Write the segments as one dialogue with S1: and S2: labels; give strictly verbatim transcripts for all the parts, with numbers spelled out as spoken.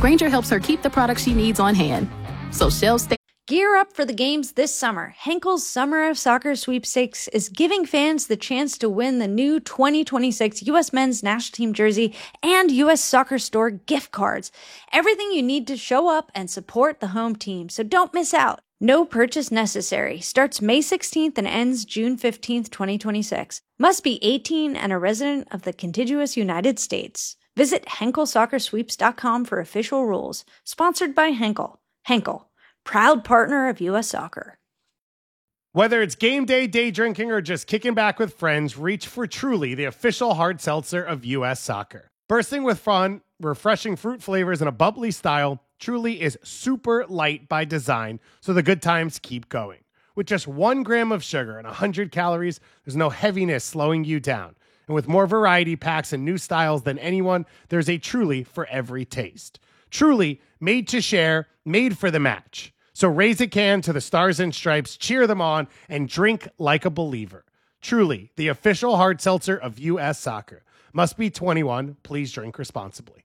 S1: Grainger helps her keep the products she needs on hand, so shelves stay.
S2: Gear up for the games this summer. Henkel's Summer of Soccer Sweepstakes is giving fans the chance to win the new twenty twenty-six U S Men's National Team jersey and U S Soccer Store gift cards. Everything you need to show up and support the home team, so don't miss out. No purchase necessary. Starts May sixteenth and ends June fifteenth, twenty twenty-six. Must be eighteen and a resident of the contiguous United States. Visit Henkel Soccer Sweeps dot com for official rules. Sponsored by Henkel. Henkel, proud partner of U S Soccer.
S3: Whether it's game day, day drinking, or just kicking back with friends, reach for Truly, the official hard seltzer of U S Soccer. Bursting with fun, refreshing fruit flavors, and a bubbly style, Truly is super light by design, so the good times keep going. With just one gram of sugar and one hundred calories, there's no heaviness slowing you down. And with more variety packs and new styles than anyone, there's a Truly for every taste. Truly, made to share, made for the match. So raise a can to the Stars and Stripes, cheer them on, and drink like a believer. Truly, the official hard seltzer of U S Soccer. Must be twenty-one. Please drink responsibly.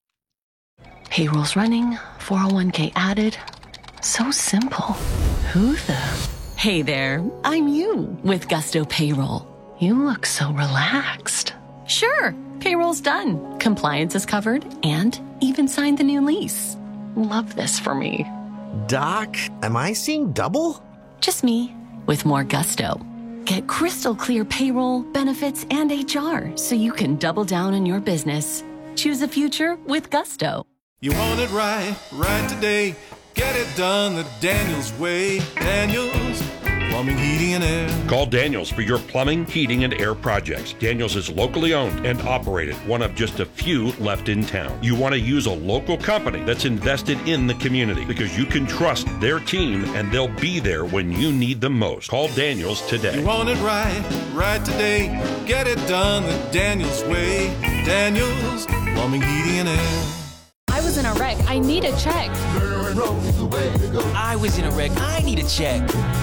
S4: Payroll's running, four oh one k added. So simple. Who the? Hey there, I'm you with Gusto Payroll. You look so relaxed. Sure, payroll's done. Compliance is covered and even signed the new lease. Love this for me.
S5: Doc, am I seeing double?
S4: Just me with more gusto. Get crystal clear payroll, benefits, and H R so you can double down on your business. Choose a future with Gusto.
S6: You want it right, right today. Get it done the Daniels way. Daniels Plumbing, Heating, and Air.
S7: Call Daniels for your plumbing, heating, and air projects. Daniels is locally owned and operated, one of just a few left in town. You want to use a local company that's invested in the community because you can trust their team and they'll be there when you need them most. Call Daniels today.
S6: You want it right, right today. Get it done the Daniels way. Daniels Plumbing, Heating, and Air.
S8: I was in a wreck. I need a check.
S9: I was in a wreck. I need a check.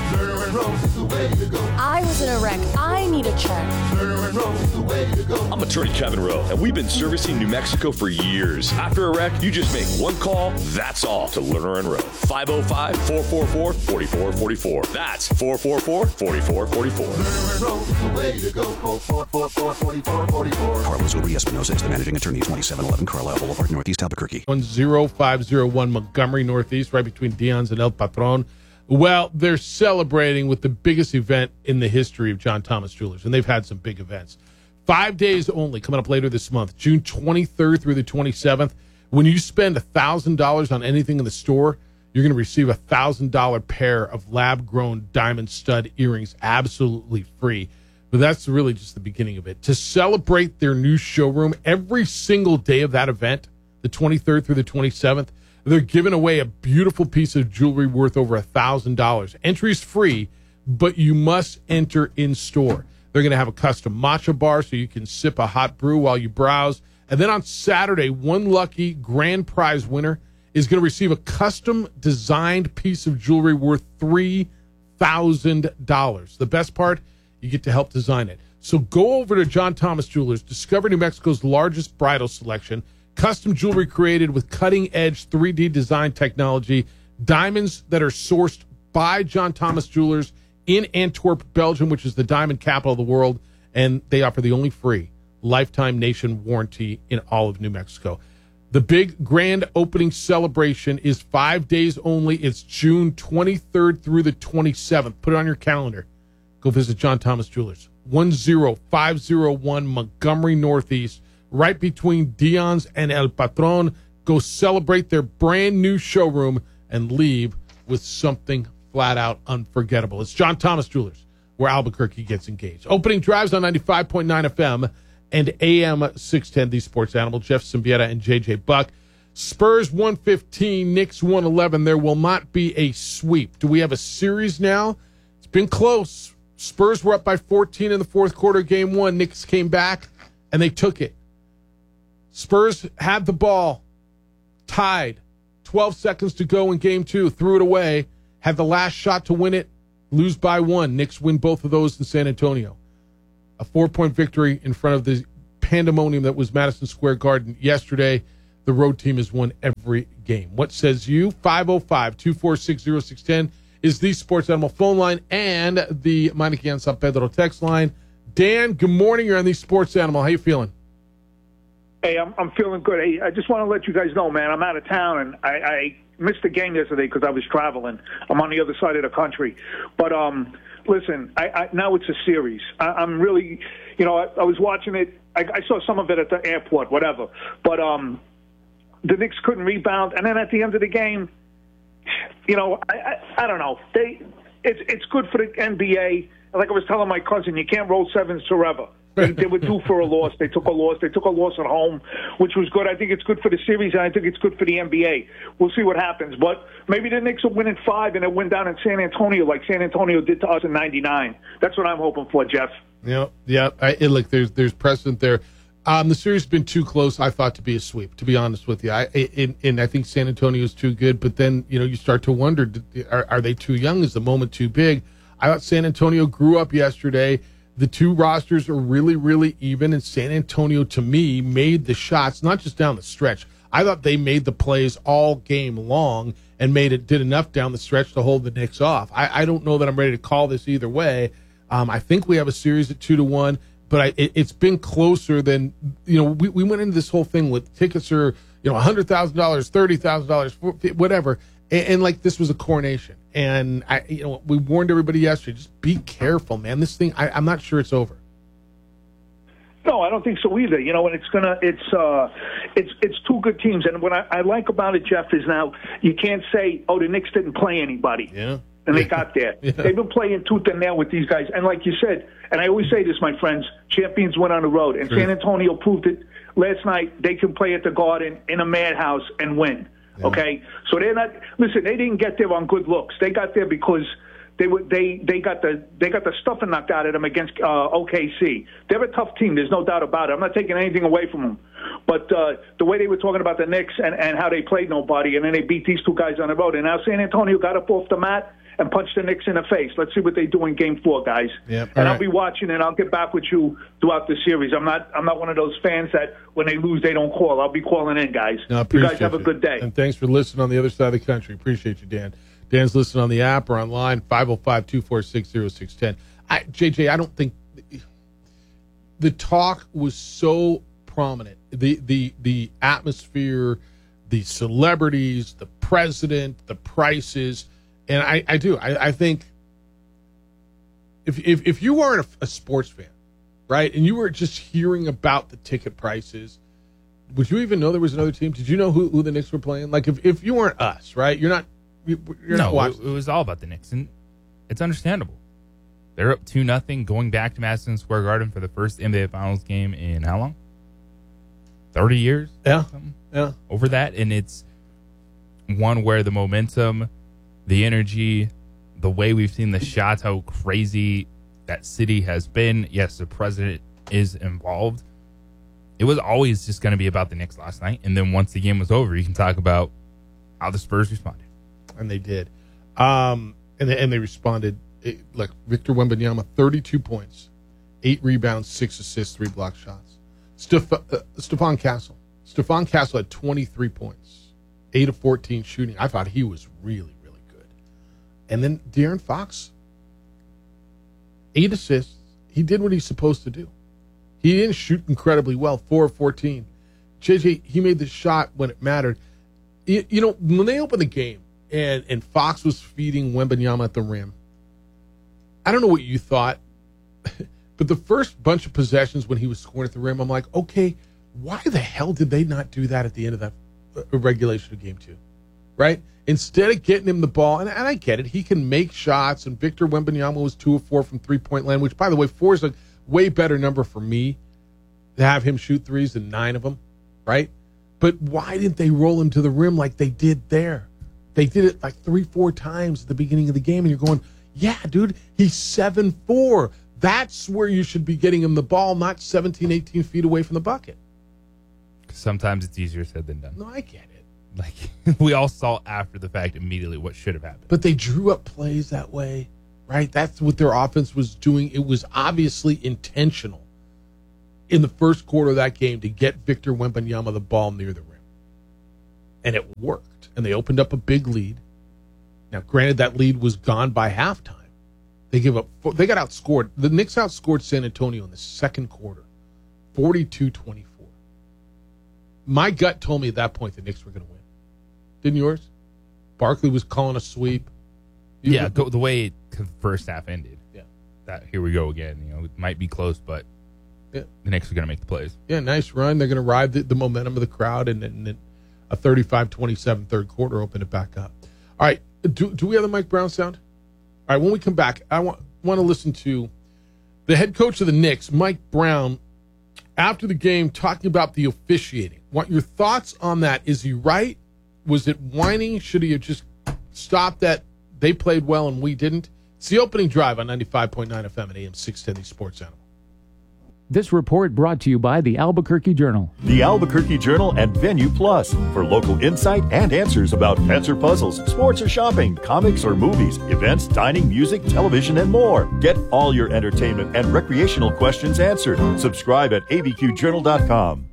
S8: I was in a wreck. I need a check.
S10: I'm attorney Kevin Rowe, and we've been servicing New Mexico for years. After a wreck, you just make one call, that's all, to Lerner and Rowe. five oh five, four four four, four four four four. That's four four four, four four four four.
S11: Carlos Uri Espinosa is the managing attorney, twenty-seven eleven Carlisle Boulevard, Northeast Albuquerque.
S12: one oh five oh one Montgomery Northeast, right between Dion's and El Patron. Well, they're celebrating with the biggest event in the history of John Thomas Jewelers, and they've had some big events. Five days only, coming up later this month, June twenty-third through the twenty-seventh. When you spend one thousand dollars on anything in the store, you're going to receive a one thousand dollars pair of lab-grown diamond stud earrings absolutely free. But that's really just the beginning of it. To celebrate their new showroom, every single day of that event, the twenty-third through the twenty-seventh, they're giving away a beautiful piece of jewelry worth over one thousand dollars. Entry's free, but you must enter in store. They're going to have a custom matcha bar so you can sip a hot brew while you browse. And then on Saturday, one lucky grand prize winner is going to receive a custom designed piece of jewelry worth three thousand dollars. The best part, you get to help design it. So go over to John Thomas Jewelers, discover New Mexico's largest bridal selection, custom jewelry created with cutting-edge three D design technology, diamonds that are sourced by John Thomas Jewelers in Antwerp, Belgium, which is the diamond capital of the world, and they offer the only free lifetime nation warranty in all of New Mexico. The big grand opening celebration is five days only. It's June twenty-third through the twenty-seventh. Put it on your calendar. Go visit John Thomas Jewelers, one oh five oh one Montgomery Northeast, right between Dion's and El Patron. Go celebrate their brand new showroom and leave with something flat out unforgettable. It's John Thomas Jewelers, where Albuquerque gets engaged. Opening drives on ninety-five point nine F M and A M six ten, the sports animal. Jeff Symbieta and J J Buck. Spurs one fifteen, Knicks one eleven. There will not be a sweep. Do we have a series now? It's been close. Spurs were up by fourteen in the fourth quarter, game one. Knicks came back, and they took it. Spurs had the ball, tied, twelve seconds to go in game two, threw it away, had the last shot to win it, lose by one. Knicks win both of those in San Antonio. A four-point victory in front of the pandemonium that was Madison Square Garden yesterday. the road team has won every game. What says you? five oh five, two four six, oh six one oh is the Sports Animal phone line and the Meineke and San Pedro text line. Dan, good morning. You're on the Sports Animal. How you feeling?
S13: Hey, I'm I'm feeling good. Hey, I just want to let you guys know, man, I'm out of town, and I, I missed the game yesterday because I was traveling. I'm on the other side of the country. But, um, listen, I, I, now it's a series. I, I'm really, you know, I, I was watching it. I, I saw some of it at the airport, whatever. But um, the Knicks couldn't rebound. And then at the end of the game, you know, I, I, I don't know. They, it's it's good for the N B A. Like I was telling my cousin, you can't roll sevens forever. They, they were due for a loss. They took a loss. They took a loss at home, which was good. I think it's good for the series, and I think it's good for the N B A. We'll see what happens. But maybe the Knicks will win in five, and they'll win down in San Antonio like San Antonio did to us in ninety-nine. That's what I'm hoping for, Jeff.
S12: Yeah, yeah. I, it, look, there's there's precedent there. Um, the series has been too close, I thought, to be a sweep, to be honest with you. I, and, and I think San Antonio is too good, but then, you know, you start to wonder, are, are they too young? Is the moment too big? I thought San Antonio grew up yesterday. The two rosters are really, really even, and San Antonio, to me, made the shots, not just down the stretch. I thought they made the plays all game long and made it did enough down the stretch to hold the Knicks off. I, I don't know that I'm ready to call this either way. Um, I think we have a series at two to one, but I, it, it's been closer than, you know, we, we went into this whole thing with tickets are, you know, one hundred thousand dollars, thirty thousand dollars, whatever, and, and like this was a coronation. And I, you know, we warned everybody yesterday, just be careful, man. This thing, I, I'm not sure it's over.
S13: No, I don't think so either. You know, and it's gonna, it's, uh, it's, it's two good teams. And what I, I like about it, Jeff, is now you can't say, oh, the Knicks didn't play anybody.
S12: Yeah.
S13: And they got there. Yeah. They've been playing tooth and nail with these guys. And like you said, and I always say this, my friends, champions win on the road. And True. San Antonio proved it last night. They can play at the Garden in a madhouse and win. Yeah. Okay, so they're not. Listen, they didn't get there on good looks. They got there because they were they they got the they got the stuffing knocked out of them against uh, O K C. They're a tough team. There's no doubt about it. I'm not taking anything away from them, but uh, the way they were talking about the Knicks and, and how they played nobody, and then they beat these two guys on the road, and now San Antonio got up off the mat and punch the Knicks in the face. Let's see what they do in Game Four, guys.
S12: Yep.
S13: And
S12: All
S13: I'll be watching, and I'll get back with you throughout the series. I'm not, I'm not one of those fans that when they lose they don't call. I'll be calling in, guys.
S12: No,
S13: you guys have a good day.
S12: And thanks for listening on the other side of the country. Appreciate you, Dan. Dan's listening on the app or online. five oh five, two four six, oh six one oh. J J, I don't think the talk was so prominent. The the the atmosphere, the celebrities, the president, the prices. And I, I do. I, I think if, if if you weren't a, a sports fan, right, and you were just hearing about the ticket prices, would you even know there was another team? Did you know who, who the Knicks were playing? Like, if, if you weren't us, right, you're not you're
S14: no,
S12: not watching.
S14: It, it was all about the Knicks, and it's understandable. They're up two nothing, going back to Madison Square Garden for the first N B A Finals game in how long? thirty years?
S12: Yeah, yeah.
S14: Over that, and it's one where the momentum, the energy, the way we've seen the shots, how crazy that city has been. Yes, the president is involved. It was always just going to be about the Knicks last night. And then once the game was over, you can talk about how the Spurs responded.
S12: And they did. Um, and, they, and they responded. It, like Victor Wembanyama, thirty-two points, eight rebounds, six assists, three block shots. Steph, uh, Stephon Castle. Stephon Castle had twenty-three points, eight of fourteen shooting. I thought he was really, and then De'Aaron Fox, eight assists. He did what he's supposed to do. He didn't shoot incredibly well, four of fourteen. J J, he made the shot when it mattered. You, you know, when they opened the game and, and Fox was feeding Wembanyama at the rim, I don't know what you thought, but the first bunch of possessions when he was scoring at the rim, I'm like, okay, why the hell did they not do that at the end of that regulation of game two? Right? Instead of getting him the ball, and, and I get it, he can make shots, and Victor Wembanyama was two of four from three-point land, which, by the way, four is a way better number for me to have him shoot threes than nine of them, right? But why didn't they roll him to the rim like they did there? They did it like three, four times at the beginning of the game, and you're going, yeah, dude, he's seven four. That's where you should be getting him the ball, not seventeen, eighteen feet away from the bucket.
S14: Sometimes it's easier said than done.
S12: No, I get it.
S14: Like, we all saw after the fact immediately what should have happened.
S12: But they drew up plays that way, right? That's what their offense was doing. It was obviously intentional in the first quarter of that game to get Victor Wembanyama the ball near the rim. and it worked. And they opened up a big lead. Now, granted, that lead was gone by halftime. They give up. They got outscored. The Knicks outscored San Antonio in the second quarter, forty-two twenty-four. My gut told me at that point the Knicks were going to win. Didn't yours? Barkley was calling a sweep. You
S14: yeah, go, the way the first half ended.
S12: Yeah,
S14: that here we go again. You know, it might be close, but yeah. the Knicks are going to make the plays.
S12: Yeah, nice run. They're going to ride the, the momentum of the crowd, and then a thirty-five twenty-seven third quarter open it back up. All right, do do we have the Mike Brown sound? All right, when we come back, I want want to listen to the head coach of the Knicks, Mike Brown, after the game talking about the officiating. Want your thoughts on that? Is he right? Was it whining? Should he have just stopped that? They played well and we didn't. It's the opening drive on ninety-five point nine F M and A M six ten, the Sports Animal.
S15: This report brought to you by the Albuquerque Journal.
S16: The Albuquerque Journal and Venue Plus for local insight and answers about pets or puzzles, sports or shopping, comics or movies, events, dining, music, television, and more. Get all your entertainment and recreational questions answered. Subscribe at A B Q journal dot com.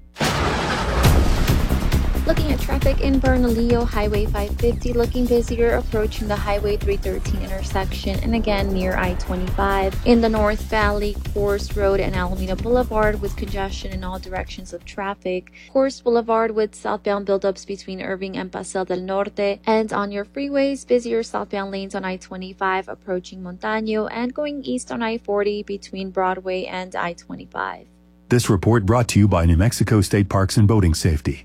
S17: Looking at traffic in Bernalillo, Highway five fifty, looking busier approaching the Highway three thirteen intersection and again near I twenty-five. In the North Valley, Coors Road and Alameda Boulevard with congestion in all directions of traffic. Coors Boulevard with southbound buildups between Irving and Paseo del Norte. And on your freeways, busier southbound lanes on I twenty-five approaching Montaño and going east on I forty between Broadway and I twenty-five.
S18: This report brought to you by New Mexico State Parks and Boating Safety.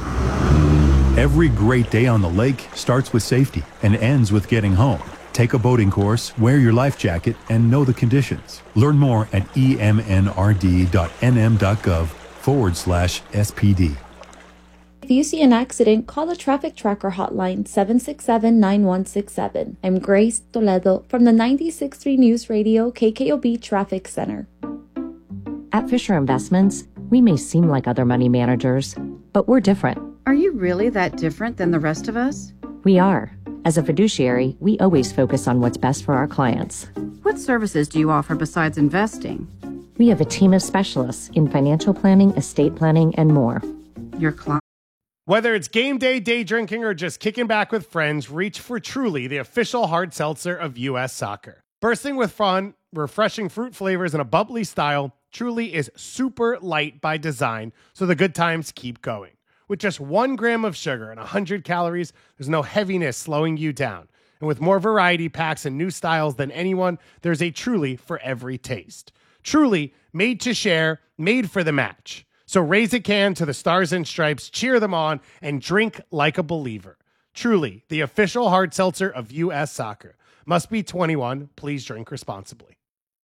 S18: Every great day on the lake starts with safety and ends with getting home. Take a boating course, wear your life jacket, and know the conditions. Learn more at emnrd.nm.gov forward slash SPD.
S17: If you see an accident, call the Traffic Tracker hotline seven six seven, nine one six seven. I'm Grace Toledo from the ninety-six point three News Radio K K O B Traffic Center.
S19: At Fisher Investments, we may seem like other money managers, but we're different.
S20: Are you really that different than the rest of us?
S19: We are. As a fiduciary, we always focus on what's best for our clients.
S20: What services do you offer besides investing?
S19: We have a team of specialists in financial planning, estate planning, and more.
S20: Your client.
S3: Whether it's game day, day drinking, or just kicking back with friends, reach for Truly, the official hard seltzer of U S Soccer. Bursting with fun, refreshing fruit flavors, and a bubbly style, Truly is super light by design, so the good times keep going. With just one gram of sugar and one hundred calories, there's no heaviness slowing you down. And with more variety packs and new styles than anyone, there's a Truly for every taste. Truly, made to share, made for the match. So raise a can to the Stars and Stripes, cheer them on, and drink like a believer. Truly, the official hard seltzer of U S Soccer. Must be twenty-one. Please drink responsibly.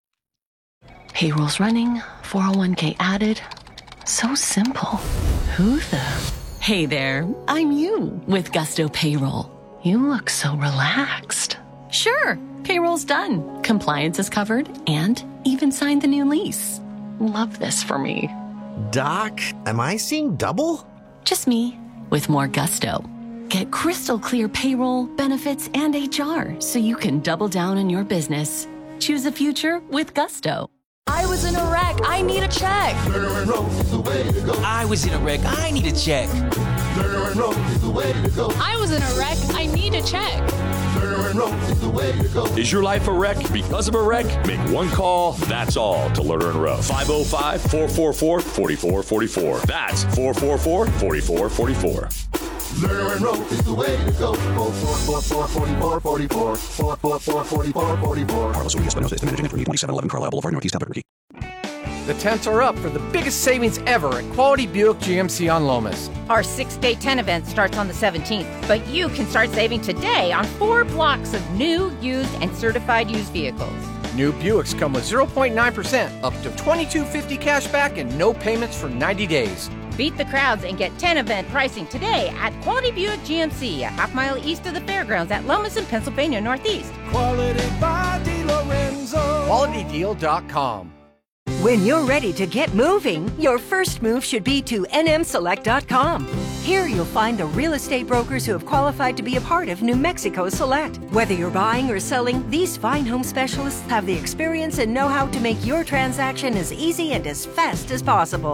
S4: Payroll's running, four oh one k added. So simple. Who the? Hey there, I'm you with Gusto Payroll. You look so relaxed. Sure, payroll's done. Compliance is covered and even signed the new lease. Love this for me.
S5: Doc, am I seeing double?
S4: Just me with more gusto. Get crystal clear payroll, benefits, and H R so you can double down on your business. Choose a future with Gusto.
S8: I was in a wreck. I need a check.
S9: Lerner and Rowe is the way to go. I was in a wreck. I need a check.
S8: Lerner and Rowe is the way to go. I was in a wreck. I need a check.
S10: Lerner and Rowe is the way to go. Is your life a wreck because of a wreck? Make one call, that's all, to Lerner and Rowe. five oh five, four four four, four four four four. That's four four four, four four four four.
S9: Lerner and Rowe is the way to go. four four four, four four four four. four four four, four four four four.
S11: Carlos Ruiz Espinosa is the managing attorney, twenty-seven eleven Carlisle Boulevard, Northeast Albuquerque.
S21: The tents are up for the biggest savings ever at Quality Buick G M C on Lomas.
S22: Our six-day tent event starts on the seventeenth, but you can start saving today on four blocks of new, used, and certified used vehicles.
S21: New Buicks come with zero point nine percent, up to twenty-two fifty cash back, and no payments for ninety days.
S22: Beat the crowds and get tent event pricing today at Quality Buick G M C, a half mile east of the fairgrounds at Lomas in Pennsylvania Northeast.
S9: Quality by DeLorenzo.
S21: Quality Deal dot com.
S23: When you're ready to get moving, your first move should be to N M Select dot com. Here you'll find the real estate brokers who have qualified to be a part of New Mexico Select. Whether you're buying or selling, these fine home specialists have the experience and know-how to make your transaction as easy and as fast as possible.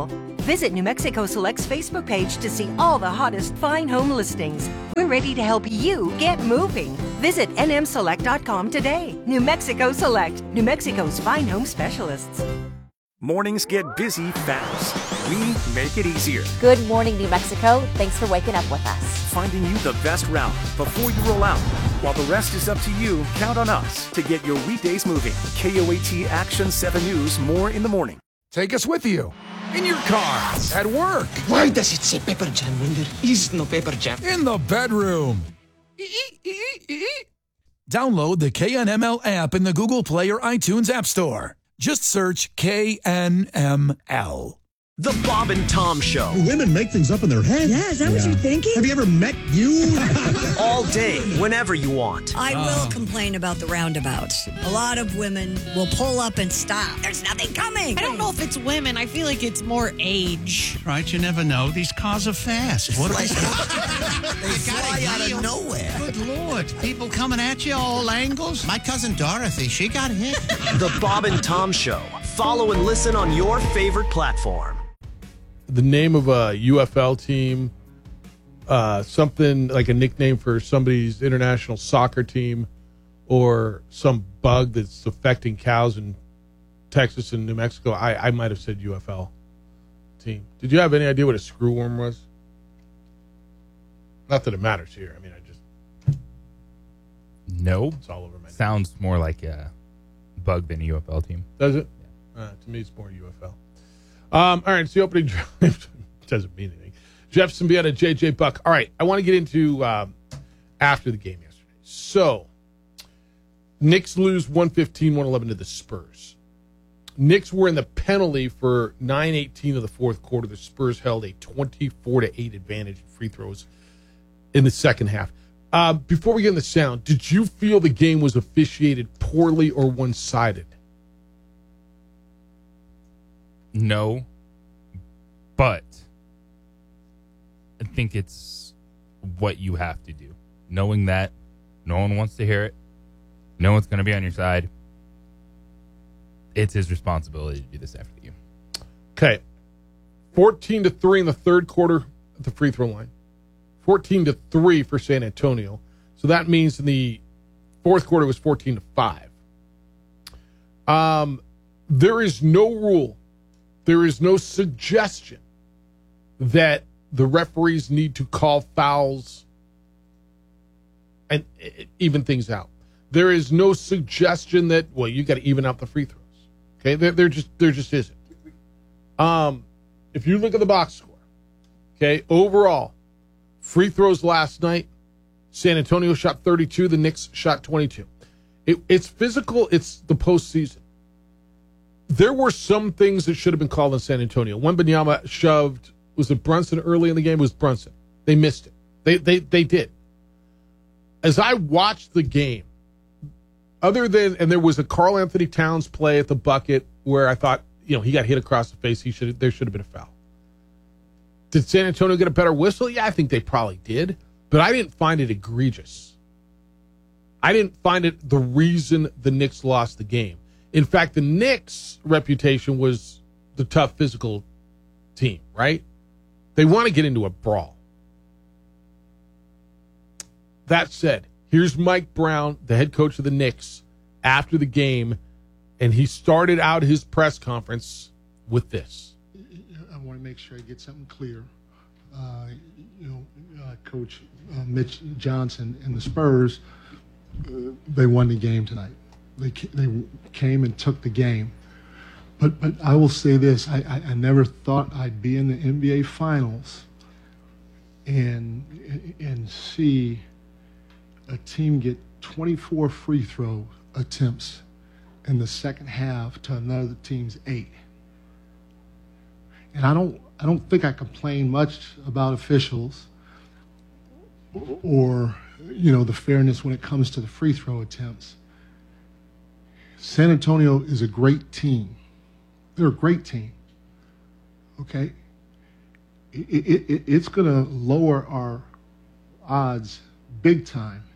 S23: Visit New Mexico Select's Facebook page to see all the hottest fine home listings. We're ready to help you get moving. Visit N M select dot com today. New Mexico Select, New Mexico's fine home specialists.
S1: Mornings get busy fast. We make it easier.
S2: Good morning, New Mexico. Thanks for waking up with us.
S1: Finding you the best route before you roll out. While the rest is up to you, count on us to get your weekdays moving. K O A T Action seven News, more in the morning.
S7: Take us with you. In your car, at work.
S24: Why does it say Pepper Jam when there is no Pepper Jam?
S7: In the bedroom. Download the K N M L app in the Google Play or iTunes App Store. Just search K N M L.
S5: The Bob and Tom Show.
S25: Women make things up in their head.
S26: Yeah, is that yeah. what you're thinking?
S25: Have you ever met you?
S5: All day, whenever you want.
S26: I will uh. complain about the roundabouts. A lot of women will pull up and stop. There's nothing coming.
S27: I don't know if it's women. I feel like it's more age.
S25: Right, you never know. These cars are fast. What
S26: They
S25: fly
S26: out of
S25: nowhere. Good Lord. People coming at you all angles. My cousin Dorothy, she got hit.
S5: The Bob and Tom Show. Follow and listen on your favorite platform.
S12: The name of a U F L team, uh, something like a nickname for somebody's international soccer team, or some bug that's affecting cows in Texas and New Mexico, I, I might have said U F L team. Did you have any idea what a screwworm was? Not that it matters here. I mean, I just...
S14: No.
S12: It's all over my name.
S14: Sounds more like a bug than a U F L team.
S12: Does it? Yeah. Uh, to me, it's more U F L. Um, all right, it's the opening drive. Doesn't mean anything. Jeff Symbieta, J J Buck. All right, I want to get into um, after the game yesterday. So, Knicks lose one fifteen, one eleven to the Spurs. Knicks were in the penalty for nine eighteen of the fourth quarter. The Spurs held a twenty-four to eight advantage in free throws in the second half. Uh, before we get in the sound, did you feel the game was officiated poorly or one-sided?
S14: No, but I think it's what you have to do. Knowing that no one wants to hear it, no one's going to be on your side, it's his responsibility to do this after the game.
S12: Okay, fourteen to three in the third quarter at the free throw line, fourteen to three for San Antonio. So that means in the fourth quarter it was fourteen to five. Um, there is no rule. There is no suggestion that the referees need to call fouls and even things out. There is no suggestion that, well, you got to even out the free throws. Okay, there, there just there just isn't. Um, if you look at the box score, okay, overall, free throws last night, San Antonio shot thirty-two, the Knicks shot twenty-two. It, it's physical. It's the postseason. There were some things that should have been called in San Antonio. Wembanyama shoved, was it Brunson early in the game? It was Brunson. They missed it. They they they did. As I watched the game, other than, and there was a Karl Anthony Towns play at the bucket where I thought, you know, he got hit across the face. He should there should have been a foul. Did San Antonio get a better whistle? Yeah, I think they probably did. But I didn't find it egregious. I didn't find it the reason the Knicks lost the game. In fact, the Knicks' reputation was the tough physical team, right? They want to get into a brawl. That said, here's Mike Brown, the head coach of the Knicks, after the game, and he started out his press conference with this.
S28: I want to make sure I get something clear. Uh, you know, uh, Coach uh, Mitch Johnson and the Spurs, uh, they won the game tonight. They they came and took the game, but but I will say this: I, I, I never thought I'd be in the N B A Finals and and see a team get twenty-four free throw attempts in the second half to another team's eight. And I don't I don't think I complain much about officials or you know the fairness when it comes to the free throw attempts. San Antonio is a great team. They're a great team. Okay? It, it, it, it's going to lower our odds big time,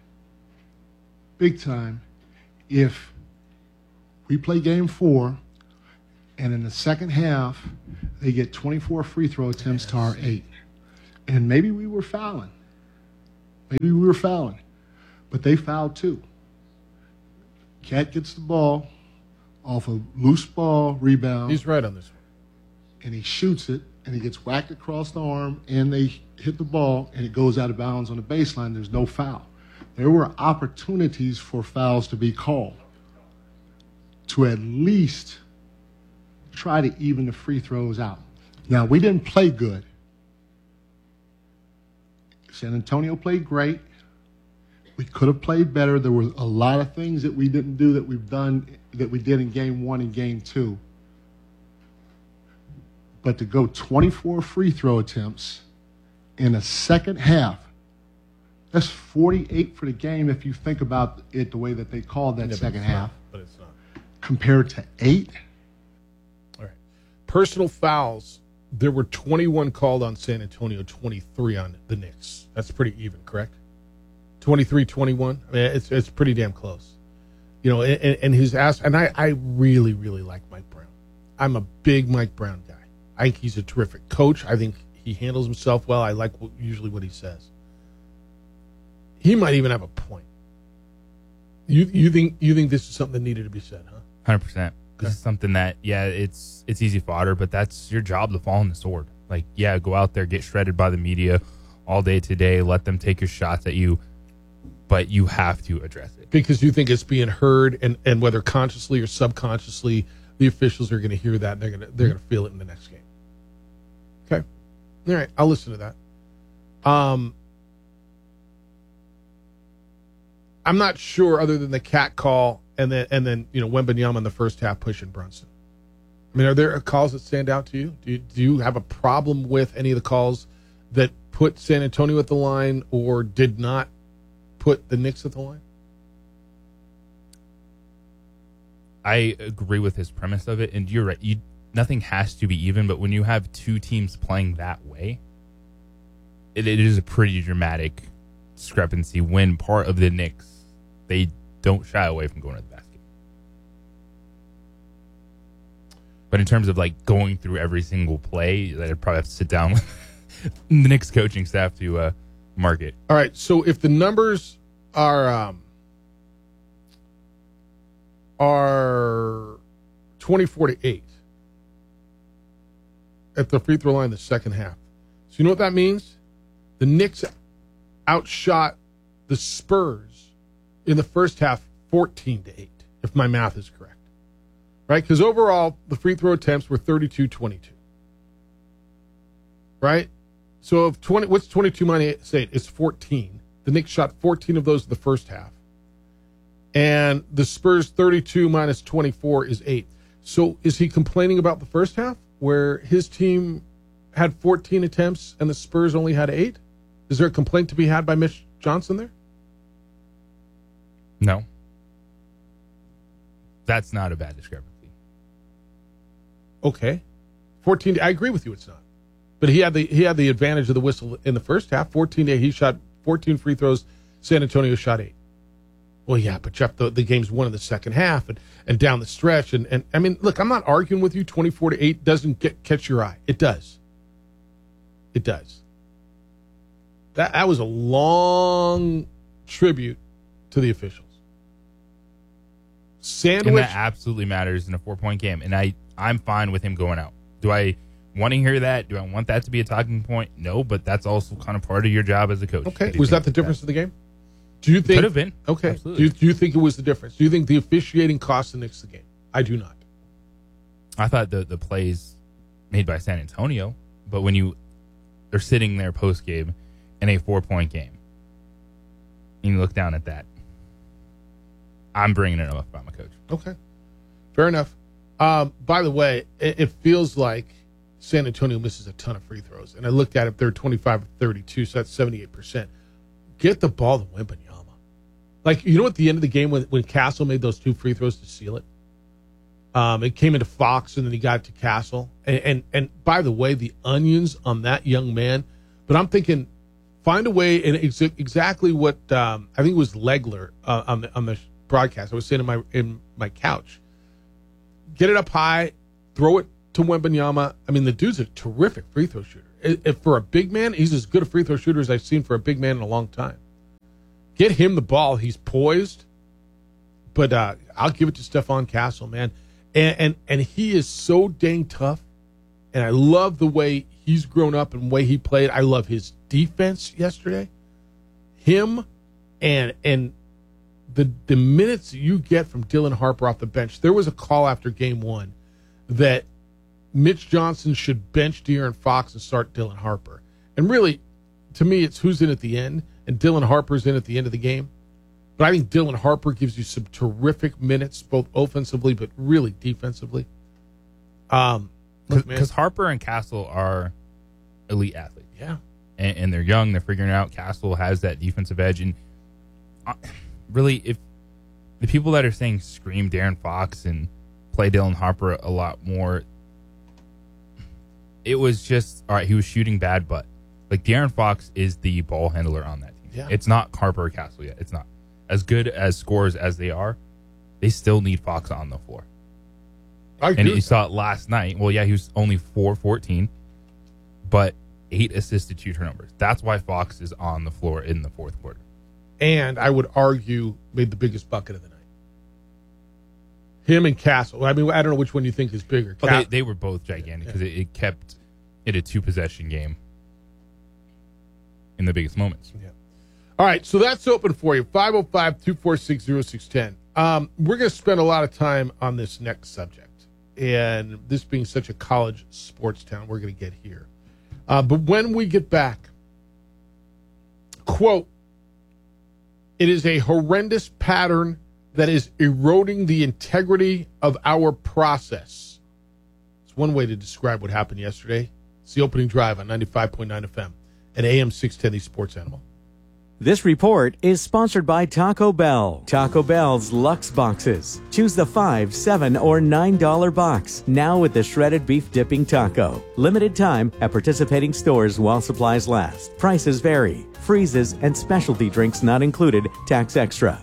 S28: big time, if we play game four And in the second half, they get twenty-four free throw attempts to our eight. And maybe we were fouling. Maybe we were fouling. But they fouled too. Cat gets the ball off a loose ball rebound.
S12: He's right on this one.
S28: And he shoots it, and he gets whacked across the arm, and they hit the ball, and it goes out of bounds on the baseline. There's no foul. There were opportunities for fouls to be called to at least try to even the free throws out. Now, we didn't play good. San Antonio played great. We could have played better. There were a lot of things that we didn't do that we've done, that we did in game one and game two. But to go twenty-four free throw attempts in a second half, that's forty-eight for the game if you think about it the way that they called that
S12: Yeah,
S28: second
S12: but
S28: half.
S12: Not, but it's not.
S28: Compared to eight.
S12: All right. Personal fouls, there were twenty-one called on San Antonio, twenty-three on the Knicks. That's pretty even, correct? twenty-three twenty-one. I mean, it's it's pretty damn close. You know, and, and his ass, and I, I really, really like Mike Brown. I'm a big Mike Brown guy. I think he's a terrific coach. I think he handles himself well. I like what, usually what he says. He might even have a point. You you think you think this is something that needed to be said, huh?
S14: one hundred percent. This is something that, yeah, it's it's easy fodder, but that's your job to fall on the sword. Like, yeah, go out there, get shredded by the media all day today, let them take your shots at you, but you have to address it.
S12: Because you think it's being heard, and, and whether consciously or subconsciously, the officials are going to hear that, and they're going to they're going to feel it in the next game. Okay. All right, I'll listen to that. Um, I'm not sure, other than the cat call and then and then you know Wembanyama in the first half pushing Brunson. I mean, are there calls that stand out to you? Do you, do you have a problem with any of the calls that put San Antonio at the line or did not put the Knicks at the line?
S14: I agree with his premise of it, and you're right. You, nothing has to be even, but when you have two teams playing that way, it, it is a pretty dramatic discrepancy when part of the Knicks, they don't shy away from going to the basket. But in terms of like going through every single play, I'd probably have to sit down with the Knicks coaching staff to uh, mark it.
S12: All right, so if the numbers are um, are twenty-four to eight at the free throw line in the second half, so you know what that means? The Knicks outshot the Spurs in the first half fourteen to eight, if my math is correct. Right? Because overall, the free throw attempts were thirty-two twenty-two. Right? So if twenty, what's twenty-two minus eight? It's fourteen. The Knicks shot fourteen of those in the first half. And the Spurs thirty-two minus twenty-four is eight. So is he complaining about the first half where his team had fourteen attempts and the Spurs only had eight? Is there a complaint to be had by Mitch Johnson there?
S14: No. That's not a bad discrepancy.
S12: Okay. fourteen, I agree with you, it's not. But he had the he had the advantage of the whistle in the first half. fourteen to eight, he shot fourteen free throws. San Antonio shot eight. Well, yeah, but Jeff, the, the game's won in the second half and, and down the stretch. And, and I mean, look, I'm not arguing with you. twenty-four to eight doesn't get catch your eye. It does. It does. That that was a long tribute to the officials. Sandwich.
S14: And that absolutely matters in a four-point game. And I, I'm fine with him going out. Do I want to hear that? Do I want that to be a talking point? No, but that's also kind of part of your job as a coach.
S12: Okay. Was that the difference of the game? Do you think?
S14: Could have been.
S12: Okay. Do you, do you think it was the difference? Do you think the officiating cost the Knicks the game? I do not.
S14: I thought the, the plays made by San Antonio, but when you are sitting there post-game in a four-point game, and you look down at that, I'm bringing it up if I'm a coach.
S12: Okay. Fair enough. Um, by the way, it, it feels like San Antonio misses a ton of free throws. And I looked at it, they're twenty-five of thirty-two, so that's seventy-eight percent. Get the ball to Wembanyama. Like, you know, at the end of the game when, when Castle made those two free throws to seal it? Um, it came into Fox, and then he got it to Castle. And, and, and by the way, the onions on that young man. But I'm thinking, find a way, and ex- exactly what um, I think it was Legler uh, on the on the broadcast. I was sitting in my in my couch. Get it up high, throw it to Wembanyama. I mean, the dude's a terrific free throw shooter. If for a big man, he's as good a free throw shooter as I've seen for a big man in a long time. Get him the ball. He's poised. But uh, I'll give it to Stephon Castle, man. And, and and he is so dang tough. And I love the way he's grown up and the way he played. I love his defense yesterday. Him and and the the minutes you get from Dylan Harper off the bench. There was a call after game one that Mitch Johnson should bench De'Aaron Fox and start Dylan Harper. And really, to me, it's who's in at the end. And Dylan Harper's in at the end of the game. But I think Dylan Harper gives you some terrific minutes, both offensively but really defensively. Um,
S14: Because Harper and Castle are elite athletes.
S12: Yeah.
S14: And, and they're young. They're figuring it out. Castle has that defensive edge. And uh, really, if the people that are saying scream De'Aaron Fox and play Dylan Harper a lot more, it was just, all right, he was shooting bad, but like De'Aaron Fox is the ball handler on that team.
S12: Yeah.
S14: It's not Harper or Castle yet. It's not. As good as scorers as they are, they still need Fox on the floor.
S12: I agree
S14: and you
S12: with
S14: saw it last night. Well, yeah, he was only four fourteen, but eight assisted two turnovers. That's why Fox is on the floor in the fourth quarter.
S12: And I would argue made the biggest bucket of the night. Him and Castle. I mean, I don't know which one you think is bigger.
S14: But they, they were both gigantic because yeah. it, it kept it a two-possession game in the biggest moments.
S12: Yeah. All right, so that's open for you. five oh five, two four six, oh six one oh. Um, we're going to spend a lot of time on this next subject. And this being such a college sports town, we're going to get here. Uh, but when we get back, quote, it is a horrendous pattern that is eroding the integrity of our process. It's one way to describe what happened yesterday. It's the opening drive on ninety-five point nine F M at A M six ten, the Sports Animal.
S6: This report is sponsored by Taco Bell. Taco Bell's Luxe Boxes. Choose the five, seven, or nine dollar box. Now with the shredded beef dipping taco. Limited time at participating stores while supplies last. Prices vary. Freezes and specialty drinks not included. Tax extra.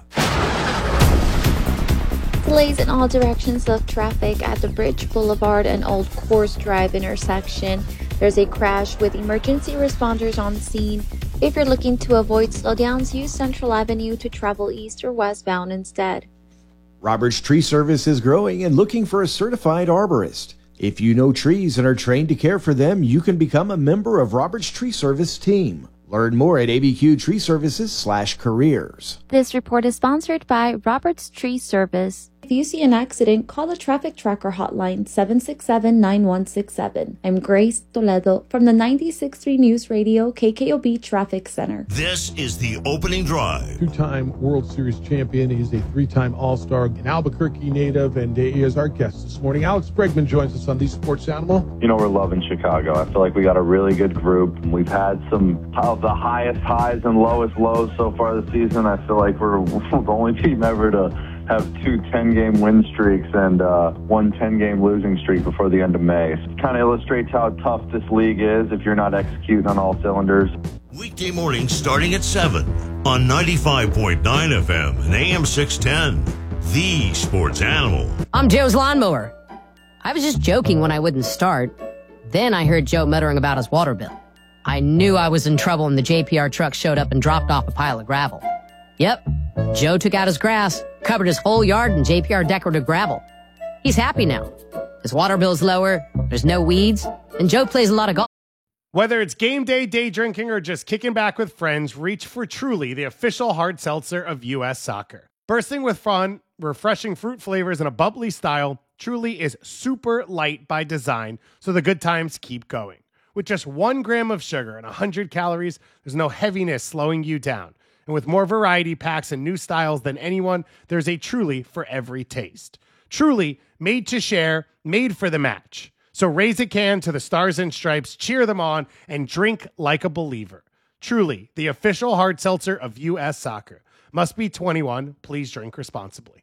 S13: Delays in all directions of traffic at the Bridge Boulevard and Old Course Drive intersection. There's a crash with emergency responders on scene. If you're looking to avoid slowdowns, use Central Avenue to travel east or westbound instead.
S15: Roberts Tree Service is growing and looking for a certified arborist. If you know trees and are trained to care for them, you can become a member of Roberts Tree Service team. Learn more at A B Q Tree Services slash careers.
S13: This report is sponsored by Roberts Tree Service. If you see an accident, call the Traffic Tracker hotline seven six seven, nine one six seven. I'm Grace Toledo from the ninety-six point three News Radio K K O B Traffic Center.
S16: This is the opening drive.
S12: Two-time World Series champion. He's a three-time All-Star, an Albuquerque native, and he is our guest this morning. Alex Bregman joins us on the Sports Animal.
S17: You know, we're loving Chicago. I feel like we got a really good group. We've had some of the highest highs and lowest lows so far this season. I feel like we're the only team ever to have two ten-game win streaks and uh, one ten-game losing streak before the end of May. It kind of illustrates how tough this league is if you're not executing on all cylinders.
S16: Weekday mornings starting at seven on ninety-five point nine F M and A M six ten, the Sports Animal.
S18: I'm Joe's lawnmower. I was just joking when I wouldn't start. Then I heard Joe muttering about his water bill. I knew I was in trouble when the J P R truck showed up and dropped off a pile of gravel. Yep, Joe took out his grass, covered his whole yard in J P R decorative gravel. He's happy now. His water bill's lower, there's no weeds, and Joe plays a lot of golf.
S3: Whether it's game day, day drinking, or just kicking back with friends, reach for Truly, the official hard seltzer of U S Soccer. Bursting with fun, refreshing fruit flavors, and a bubbly style, Truly is super light by design, so the good times keep going. With just one gram of sugar and one hundred calories, there's no heaviness slowing you down. And with more variety packs and new styles than anyone, there's a Truly for every taste. Truly, made to share, made for the match. So raise a can to the Stars and Stripes, cheer them on, and drink like a believer. Truly, the official hard seltzer of U S Soccer. Must be twenty-one. Please drink responsibly.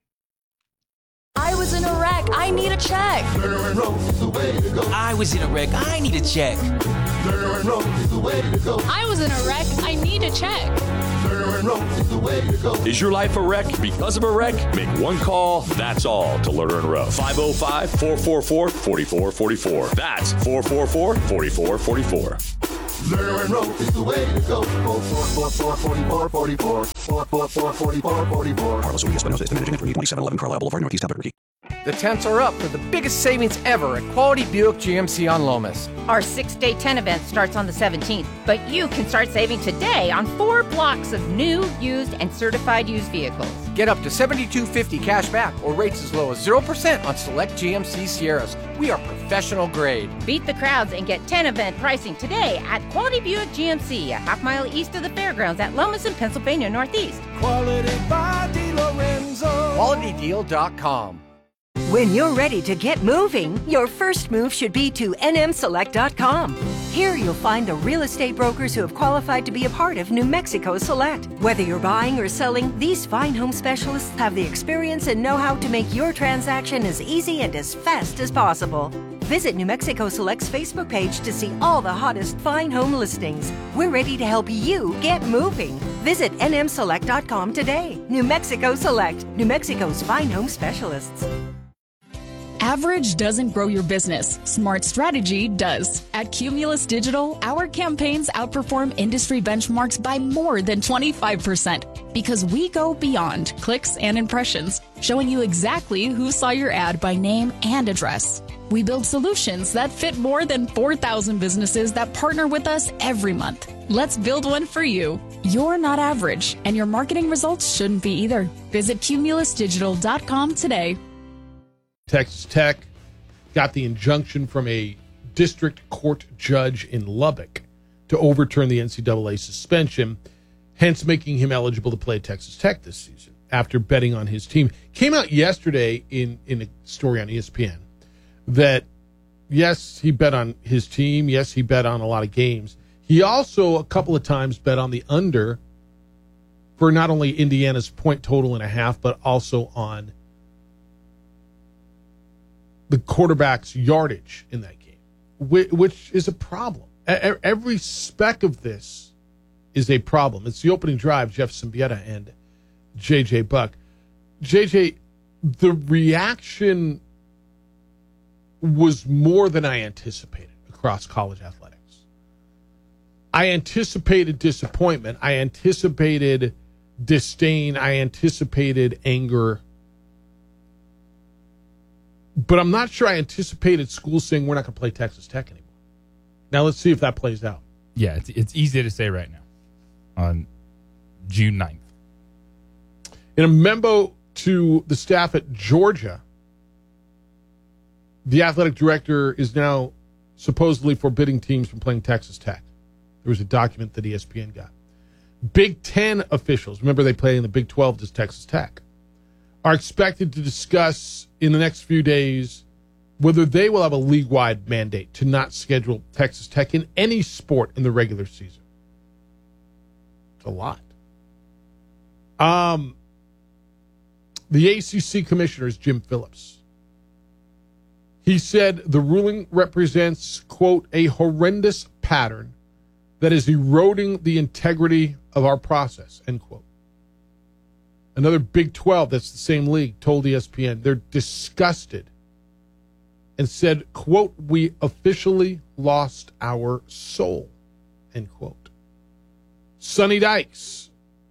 S19: I was in a wreck. I need a check.
S24: I was in a wreck. I need a check.
S8: I was in a wreck. I need a check.
S4: Is your life a wreck because of a wreck? Make one call, that's all, to Lerner and Rowe. five oh five, four four four, four four four four. That's four four four, four four four four.
S9: Lerner and Rowe is the way to go. four four four, four four four four. four four four, four four four four.
S10: Carlos Ruiz Espinosa is the managing editor, twenty-seven eleven Carlisle Boulevard, Northeast Albuquerque.
S11: The temps are up for the biggest savings ever at Quality Buick G M C on Lomas.
S20: Our six-day ten event starts on the seventeenth, but you can start saving today on four blocks of new, used, and certified used vehicles.
S11: Get up to seventy-two fifty cash back or rates as low as zero percent on select G M C Sierras. We are professional grade.
S20: Beat the crowds and get ten event pricing today at Quality Buick G M C, a half mile east of the fairgrounds at Lomas in Pennsylvania Northeast.
S11: Quality by DeLorenzo. Quality Deal dot com.
S21: When you're ready to get moving, your first move should be to N M Select dot com. Here you'll find the real estate brokers who have qualified to be a part of New Mexico Select. Whether you're buying or selling, these fine home specialists have the experience and know-how to make your transaction as easy and as fast as possible. Visit New Mexico Select's Facebook page to see all the hottest fine home listings. We're ready to help you get moving. Visit N M Select dot com today. New Mexico Select, New Mexico's fine home specialists.
S8: Average doesn't grow your business. Smart strategy does. At Cumulus Digital, our campaigns outperform industry benchmarks by more than twenty-five percent because we go beyond clicks and impressions, showing you exactly who saw your ad by name and address. We build solutions that fit more than four thousand businesses that partner with us every month. Let's build one for you. You're not average, and your marketing results shouldn't be either. Visit Cumulus Digital dot com today.
S12: Texas Tech got the injunction from a district court judge in Lubbock to overturn the N C double A suspension, hence making him eligible to play at Texas Tech this season after betting on his team. Came out yesterday in, in a story on E S P N that, yes, he bet on his team. Yes, he bet on a lot of games. He also a couple of times bet on the under for not only Indiana's point total and a half, but also on the quarterback's yardage in that game, which is a problem. Every speck of this is a problem. It's the opening drive, Jeff Symbieta and J J Buck. J J, the reaction was more than I anticipated across college athletics. I anticipated disappointment. I anticipated disdain. I anticipated anger. But I'm not sure I anticipated schools saying we're not going to play Texas Tech anymore. Now let's see if that plays out.
S14: Yeah, it's, it's easy to say right now on June ninth.
S12: In a memo to the staff at Georgia, the athletic director is now supposedly forbidding teams from playing Texas Tech. There was a document that E S P N got. Big Ten officials, remember they play in the Big twelve as Texas Tech, are expected to discuss in the next few days whether they will have a league-wide mandate to not schedule Texas Tech in any sport in the regular season. It's a lot. Um, the A C C commissioner is Jim Phillips. He said the ruling represents, quote, a horrendous pattern that is eroding the integrity of our process, end quote. Another Big twelve, that's the same league, told E S P N they're disgusted and said, quote, we officially lost our soul, end quote. Sonny Dykes,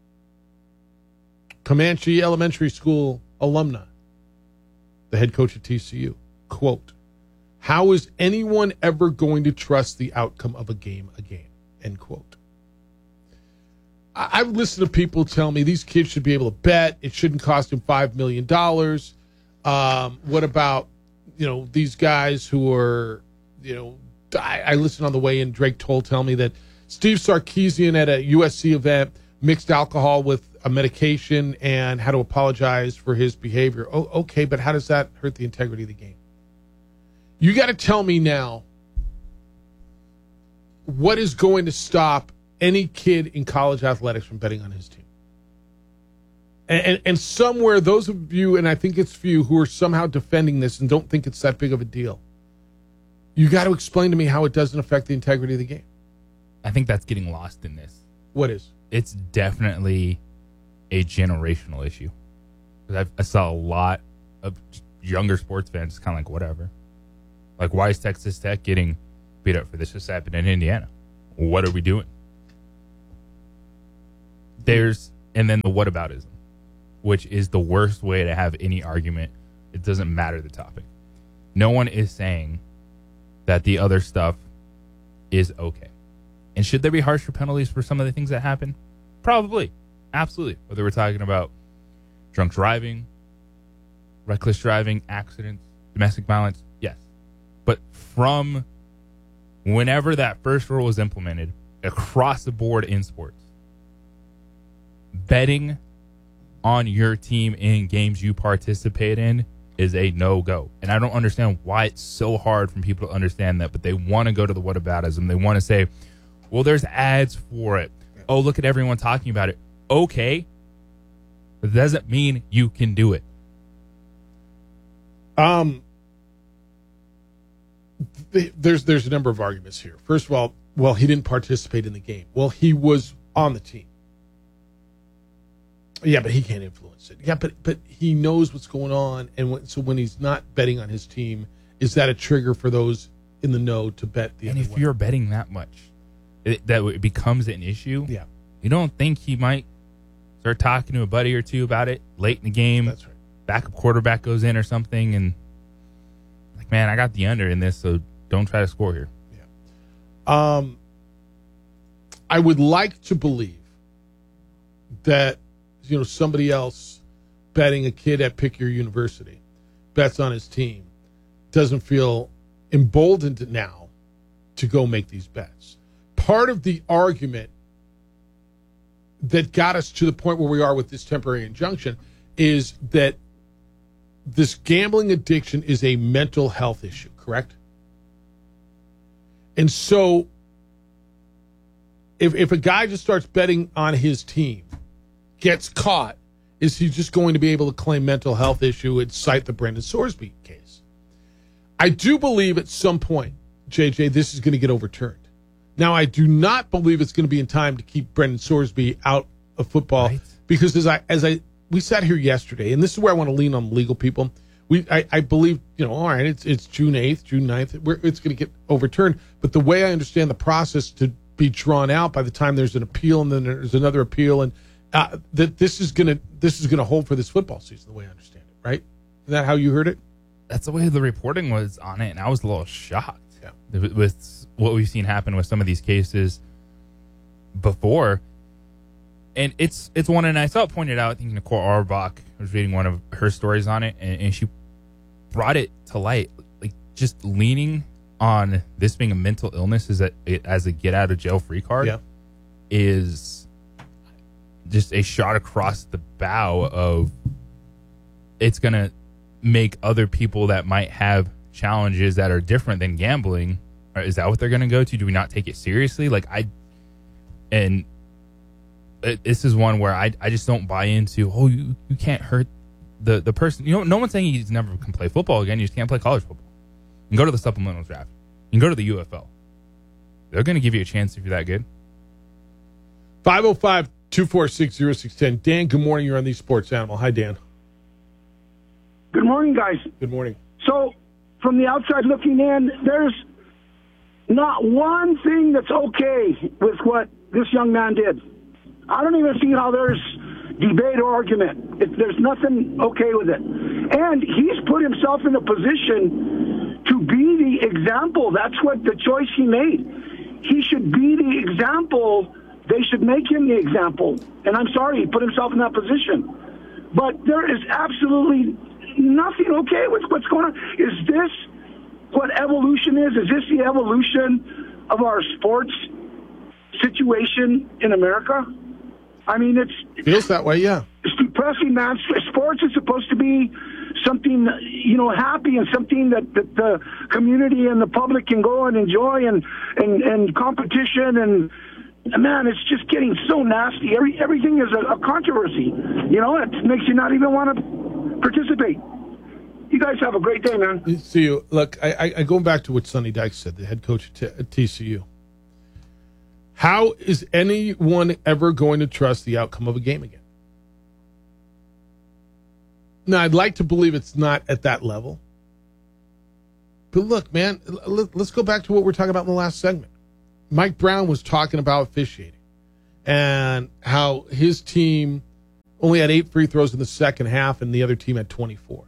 S12: Comanche Elementary School alumni, the head coach at T C U, quote, how is anyone ever going to trust the outcome of a game again, end quote. I've listened to people tell me these kids should be able to bet. It shouldn't cost them five million dollars. Um, what about, you know, these guys who are, you know, I, I listened on the way in, Drake Toll tell me that Steve Sarkisian at a U S C event mixed alcohol with a medication and had to apologize for his behavior. Oh, okay, but how does that hurt the integrity of the game? You got to tell me now what is going to stop any kid in college athletics from betting on his team. And, and, and somewhere, those of you, and I think it's few, who are somehow defending this and don't think it's that big of a deal, you got to explain to me how it doesn't affect the integrity of the game.
S14: I think that's getting lost in this.
S12: What is?
S14: It's definitely a generational issue. Because I saw a lot of younger sports fans kind of like, whatever. Like, why is Texas Tech getting beat up for this? Just happened in Indiana. What are we doing? There's, and then the whataboutism, which is the worst way to have any argument. It doesn't matter the topic. No one is saying that the other stuff is okay. And should there be harsher penalties for some of the things that happen? Probably. Absolutely. Whether we're talking about drunk driving, reckless driving, accidents, domestic violence, yes. But from whenever that first rule was implemented across the board in sports, betting on your team in games you participate in is a no-go. And I don't understand why it's so hard for people to understand that, but they want to go to the whataboutism. They want to say, well, there's ads for it. Oh, look at everyone talking about it. Okay. But that doesn't mean you can do it.
S12: Um, th- there's there's a number of arguments here. First of all, well, he didn't participate in the game. Well, he was on the team. Yeah, but he can't influence it. Yeah, but but he knows what's going on, and when, so when he's not betting on his team, is that a trigger for those in the know to bet the
S14: and
S12: other
S14: if
S12: way?
S14: You're betting that much, it, that it becomes an issue.
S12: Yeah,
S14: you don't think he might start talking to a buddy or two about it late in the game?
S12: That's right.
S14: Backup quarterback goes in or something, and like, man, I got the under in this, so don't try to score here.
S12: Yeah. Um, I would like to believe that, you know, somebody else betting a kid at Pick Your University bets on his team doesn't feel emboldened now to go make these bets. Part of the argument that got us to the point where we are with this temporary injunction is that this gambling addiction is a mental health issue, correct? And so if if a guy just starts betting on his team, gets caught, is he just going to be able to claim mental health issue and cite the Brendan Sorsby case? I do believe at some point, J J, this is going to get overturned. Now, I do not believe it's going to be in time to keep Brendan Sorsby out of football, right? Because as I as I we sat here yesterday, and this is where I want to lean on legal people. We I, I believe, you know, all right, it's it's June eighth, June ninth, we're, it's going to get overturned. But the way I understand the process to be drawn out by the time there's an appeal and then there's another appeal, and uh, that this is going to this is going to hold for this football season, the way I understand it, right? Is that how you heard it?
S14: That's the way the reporting was on it, and I was a little shocked.
S12: Yeah.
S14: With what we've seen happen with some of these cases before. And it's it's one, and I saw it pointed out, I think Nicole Auerbach was reading one of her stories on it, and, and she brought it to light. Like, just leaning on this being a mental illness as a, as a get-out-of-jail-free card
S12: yeah.
S14: is just a shot across the bow of it's going to make other people that might have challenges that are different than gambling. Is that what they're going to go to? Do we not take it seriously? Like, I, and it, this is one where I, I just don't buy into, oh, you, you can't hurt the, the person. You know, no one's saying you just never can play football again. You just can't play college football. You can go to the supplemental draft. You can go to the U F L. They're going to give you a chance if you're that good.
S12: five oh five, two four six, oh six one oh. Dan, good morning. You're on the Sports Animal. Hi, Dan.
S1: Good morning, guys.
S12: Good morning.
S1: So, from the outside looking in, there's not one thing that's okay with what this young man did. I don't even see how there's debate or argument. It, there's nothing okay with it. And he's put himself in a position to be the example. That's what the choice he made. He should be the example. They should make him the example. And I'm sorry he put himself in that position. But there is absolutely nothing okay with what's going on. Is this what evolution is? Is this the evolution of our sports situation in America? I mean, it's
S12: feels that way, yeah.
S1: It's depressing, man. Sports is supposed to be something, you know, happy and something that, that the community and the public can go and enjoy, and and, and competition, and man, it's just getting so nasty. Every everything is a, a controversy. You know, it makes you not even want to participate. You guys have a great day, man.
S12: See you. Look, I, I, I going back to what Sonny Dykes said, the head coach at, T- at T C U. How is anyone ever going to trust the outcome of a game again? Now, I'd like to believe it's not at that level. But look, man, let's go back to what we were talking about in the last segment. Mike Brown was talking about officiating and how his team only had eight free throws in the second half and the other team had twenty-four.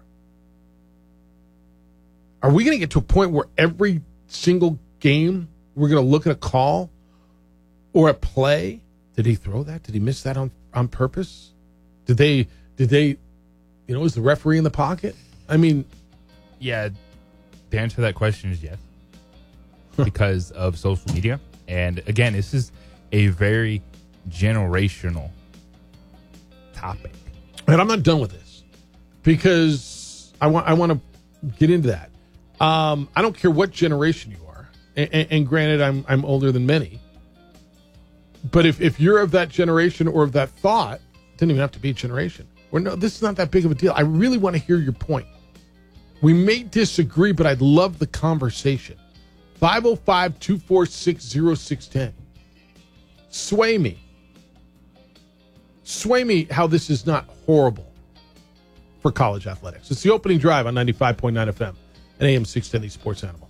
S12: Are we going to get to a point where every single game we're going to look at a call or a play? Did he throw that? Did he miss that on, on purpose? Did they, did they, you know, was the referee in the pocket? I mean,
S14: yeah, the answer to that question is yes, because of social media. And again, this is a very generational topic.
S12: And I'm not done with this because I want I want to get into that. Um, I don't care what generation you are, and, and, and granted, I'm I'm older than many. But if, if you're of that generation or of that thought, it doesn't even have to be a generation. Or no, this is not that big of a deal. I really want to hear your point. We may disagree, but I'd love the conversation. five oh five, two four six, oh six one oh. Sway me. Sway me how this is not horrible for college athletics. It's the opening drive on ninety-five point nine F M and A M six ten, the Sports Animal.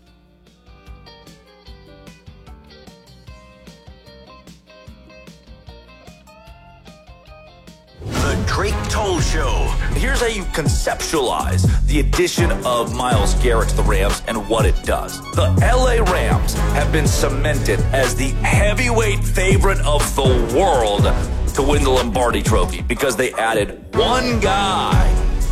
S2: The Drake Toll Show. Here's how you conceptualize the addition of Myles Garrett to the Rams and what it does. The L A Rams have been cemented as the heavyweight favorite of the world to win the Lombardi Trophy because they added one guy.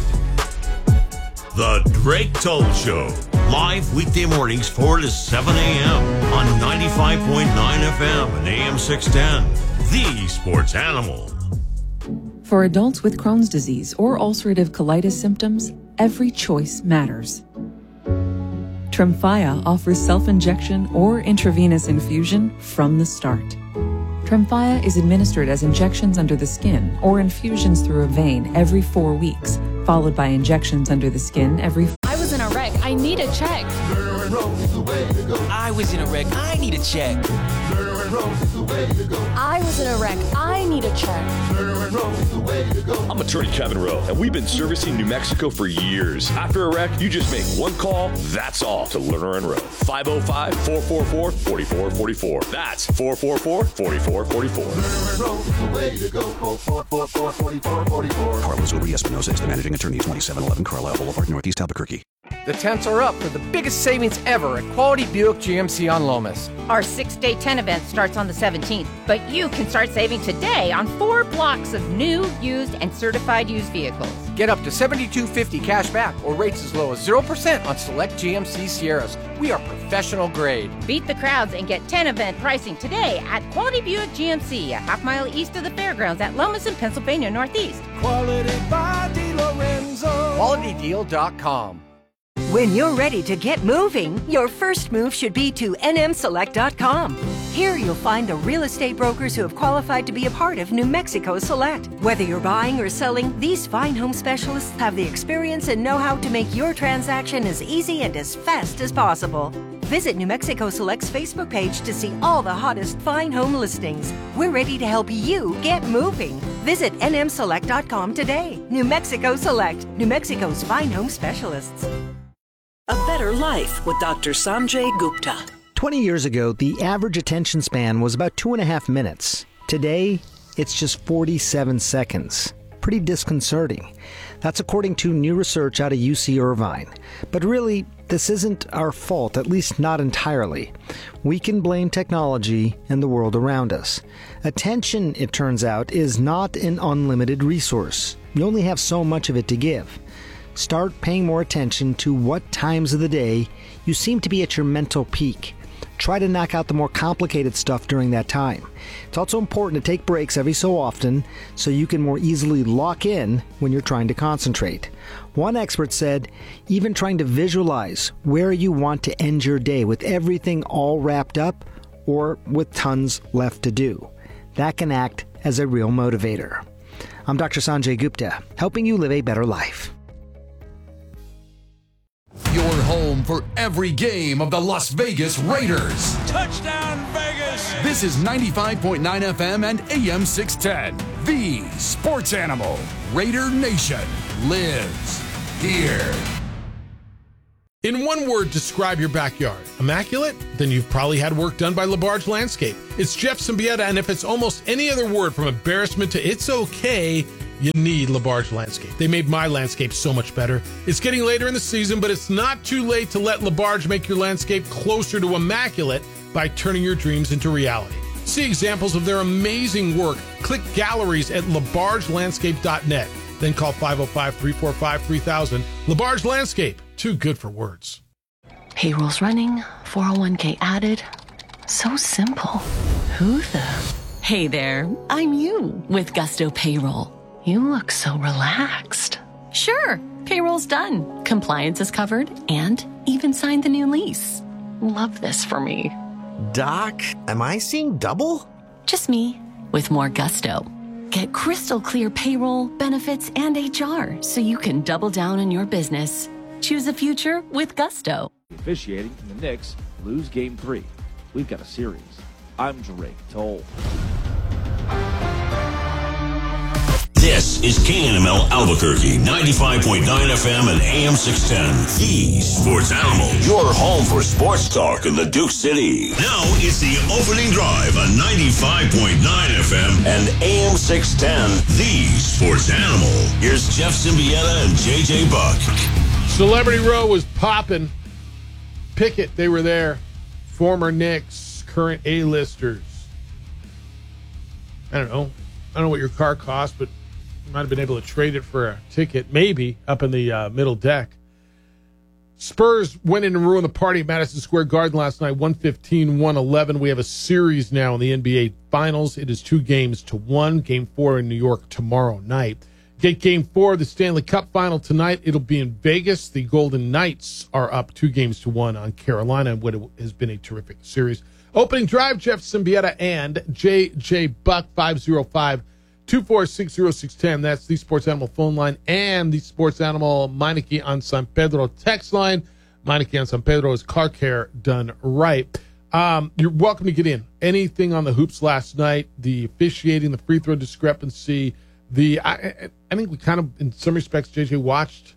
S16: The Drake Toll Show. Live weekday mornings four to seven a.m. on ninety-five point nine F M and A M six ten. The Sports Animal.
S5: For adults with Crohn's disease or ulcerative colitis symptoms, every choice matters. Tremfya offers self-injection or intravenous infusion from the start. Tremfya is administered as injections under the skin or infusions through a vein every four weeks, followed by injections under the skin every...
S19: I was in a wreck. I need a check.
S24: I was in a wreck. I need a check.
S19: I was in a wreck. I need a check.
S4: I'm attorney Kevin Rowe, and we've been servicing New Mexico for years. After a wreck, you just make one call, that's all, to Lerner and Rowe. five oh five, four four four, four four four four. That's four four four, four four four four.
S10: Carlos Uri Espinosa is the managing attorney at twenty-seven eleven Carlisle Boulevard, Northeast Albuquerque.
S11: The temps are up for the biggest savings ever at Quality Buick G M C on Lomas.
S20: Our six-day ten event starts on the seventeenth, but you can start saving today on four blocks of new, used, and certified used vehicles.
S11: Get up to seventy-two fifty cash back or rates as low as zero percent on select G M C Sierras. We are professional grade.
S20: Beat the crowds and get ten event pricing today at Quality Buick G M C, a half mile east of the fairgrounds at Lomas in Pennsylvania Northeast.
S11: Quality by DeLorenzo. quality deal dot com.
S21: When you're ready to get moving, your first move should be to N M select dot com. Here you'll find the real estate brokers who have qualified to be a part of New Mexico Select. Whether you're buying or selling, these fine home specialists have the experience and know-how to make your transaction as easy and as fast as possible. Visit New Mexico Select's Facebook page to see all the hottest fine home listings. We're ready to help you get moving. Visit N M select dot com today. New Mexico Select, New Mexico's fine home specialists.
S7: A Better Life with Doctor Sanjay Gupta.
S22: twenty years ago, the average attention span was about two and a half minutes. Today, it's just forty-seven seconds. Pretty disconcerting. That's according to new research out of U C Irvine. But really, this isn't our fault, at least not entirely. We can blame technology and the world around us. Attention, it turns out, is not an unlimited resource. You only have so much of it to give. Start paying more attention to what times of the day you seem to be at your mental peak. Try to knock out the more complicated stuff during that time. It's also important to take breaks every so often so you can more easily lock in when you're trying to concentrate. One expert said, even trying to visualize where you want to end your day with everything all wrapped up or with tons left to do. That can act as a real motivator. I'm Doctor Sanjay Gupta, helping you live a better life.
S23: Your home for every game of the Las Vegas Raiders.
S24: Touchdown, Vegas!
S23: This is ninety-five point nine F M and A M six ten, The sports animal, Raider Nation, lives here.
S12: In one word, describe your backyard. Immaculate? Then you've probably had work done by LaBarge Landscape. It's Jeff Symbieta, and if it's almost any other word from embarrassment to it's okay, you need LaBarge Landscape. They made my landscape so much better. It's getting later in the season, but it's not too late to let LaBarge make your landscape closer to immaculate by turning your dreams into reality. See examples of their amazing work. Click galleries at labarge landscape dot net. Then call five oh five, three four five, three thousand. LaBarge Landscape. Too good for words.
S6: Payroll's running, four oh one k added. So simple. Who the? Hey there, I'm you with Gusto Payroll. You look so relaxed. Sure, payroll's done. Compliance is covered and even signed the new lease. Love this for me.
S13: Doc, am I seeing double?
S6: Just me with more gusto. Get crystal clear payroll, benefits, and H R so you can double down on your business. Choose a future with gusto.
S15: Officiating from the Knicks lose game three. We've got a series. I'm Drake Toll.
S16: This is K N M L Albuquerque, ninety-five point nine F M and A M six ten. The Sports Animal, your home for sports talk in the Duke City. Now it's the opening drive on ninety-five point nine F M and A M six ten. The Sports Animal. Here's Jeff Symbieta and J J Buck.
S12: Celebrity Row was popping. Pickett, they were there. Former Knicks, current A-listers. I don't know. I don't know what your car cost, but you might have been able to trade it for a ticket, maybe, up in the uh, middle deck. Spurs went in and ruined the party at Madison Square Garden last night, one fifteen, one eleven. We have a series now in the N B A Finals. It is two games to one. Game four in New York tomorrow night. Get game four of the Stanley Cup final tonight. It'll be in Vegas. The Golden Knights are up two games to one on Carolina, what has been a terrific series. Opening drive, Jeff Symbieta and J J Buck, five oh five, two four six, oh six one oh. That's the Sports Animal phone line and the Sports Animal Meineke on San Pedro text line. Meineke on San Pedro is car care done right. Um, you're welcome to get in. Anything on the hoops last night, the officiating, the free throw discrepancy, the I, I think we kind of, in some respects, J J, watched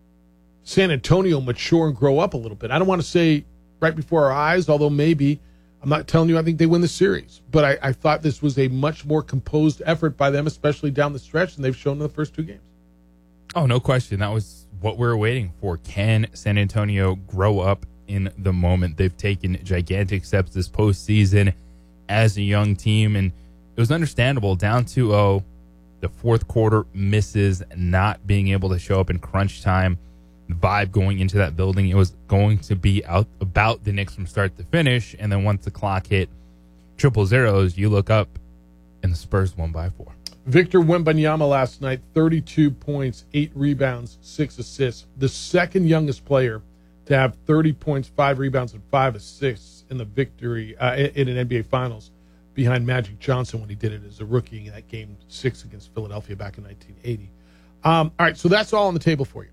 S12: San Antonio mature and grow up a little bit. I don't want to say right before our eyes, although maybe. I'm not telling you I think they win the series, but I, I thought this was a much more composed effort by them, especially down the stretch, than they've shown in the first two games.
S14: Oh, no question. That was what we were waiting for. Can San Antonio grow up in the moment? They've taken gigantic steps this postseason as a young team, and it was understandable. Down two oh, the fourth quarter misses, not being able to show up in crunch time. The vibe going into that building, it was going to be out about the Knicks from start to finish, and then once the clock hit triple zeros, you look up, and the Spurs won by four.
S12: Victor Wembanyama last night, thirty-two points, eight rebounds, six assists. The second youngest player to have thirty points, five rebounds, and five assists in the victory uh, in an N B A Finals, behind Magic Johnson when he did it as a rookie in that game six against Philadelphia back in nineteen eighty. Um, all right, so that's all on the table for you.